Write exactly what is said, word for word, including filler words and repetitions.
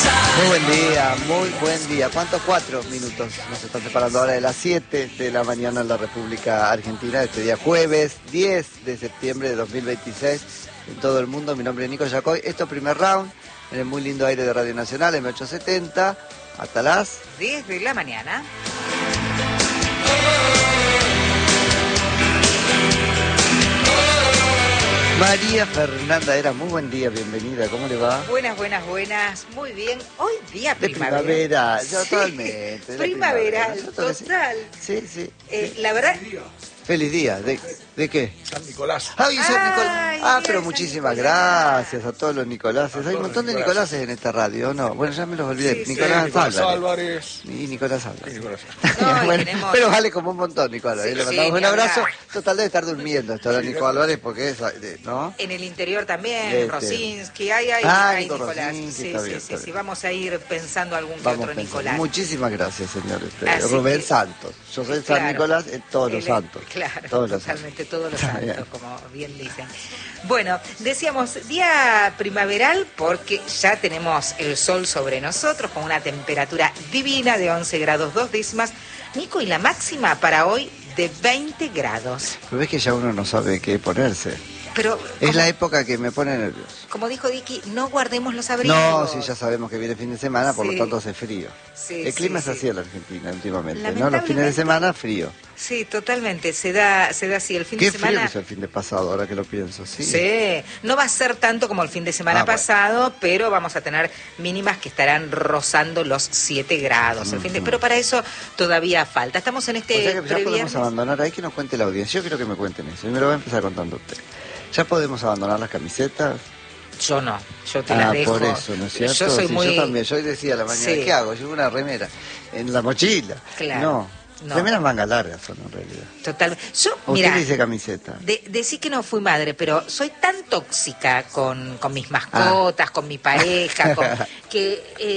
Muy buen día, muy buen día. ¿Cuántos? Cuatro minutos. Nos están separando ahora de las siete de la mañana en la República Argentina, este día jueves diez de septiembre de dos mil veintiséis. En todo el mundo, mi nombre es Nico Yacoy. Esto es Primer Round, en el muy lindo aire de Radio Nacional, M ochocientos setenta, hasta las diez de la mañana. María Fernanda Era, muy buen día, bienvenida, ¿cómo le va? Buenas, buenas, buenas, muy bien. Hoy día De primavera. primavera, Sí. totalmente. de Primaveral, primavera. Nosotros total. Sí, sí. Eh, sí. la verdad, Feliz día. ¿De, de qué? San Nicolás. Ay, San Ay, Nicolás. Ah, día pero de San muchísimas Nicolás. gracias a todos los Nicolases. Hay un todos montón los de Nicolases. Nicolases en esta radio, ¿no? Bueno, ya me los olvidé. Sí, sí. Nicolás, Nicolás Álvarez. Álvarez. Y Nicolás Álvarez. Y Nicolás. No, y Bueno, tenemos- pero vale como un montón, Nicolás. Sí, ¿eh? Le sí, mandamos ni un abrazo. hablar. Total debe estar durmiendo esto ahora Nico Álvarez porque es... eh, ¿no? en el interior también, Este. Rosinsky, hay, hay, Ah, hay Nico Nicolás. Rosinsky, Sí, está sí, bien, sí, está sí, bien. vamos a ir pensando algún que Vamos otro pensando. Nicolás. Muchísimas gracias, señor este, Así Rubén que- Santos. Yo soy San Claro. Nicolás en todos los Él es- santos. Claro, Todos los totalmente, todos los Está bien. santos, como bien dicen. Bueno, decíamos día primaveral porque ya tenemos el sol sobre nosotros con una temperatura divina de once grados dos décimas. Nico, y la máxima para hoy de veinte grados. Pero ves que ya uno no sabe qué ponerse. Pero, Es como, la época que me pone nervioso. como dijo Dicky, no guardemos los abrigos. No, sí, ya sabemos que viene fin de semana, por Sí. lo tanto hace frío. Sí, El clima sí, es sí. así en la Argentina últimamente, ¿no? Los Lamentablemente- fines de semana, frío. Sí, totalmente, se da, se da así el fin Qué de frío semana. que hizo el fin de pasado, ahora que lo pienso, sí. Sí, no va a ser tanto como el fin de semana Ah, bueno. pasado, pero vamos a tener mínimas que estarán rozando los siete grados. El fin de- Ujú. Pero para eso todavía falta. Estamos en O este sea que ya podemos previernes. abandonar, ahí que nos cuente la audiencia. Yo quiero que me cuenten eso, y me lo voy a empezar contando usted. ¿Ya podemos abandonar las camisetas? Yo no, yo te Ah, las dejo. por eso, ¿no es cierto? Yo soy Sí, muy... yo también, yo hoy decía a la mañana, Sí. ¿qué hago? Llevo una remera en la mochila. Claro, No, no. remeras manga largas son en realidad. Total. Yo, ¿O mira, usted dice camiseta? de, decí que no fui madre, pero soy tan tóxica con, con mis Ah. mascotas, con mi pareja, con, que... eh,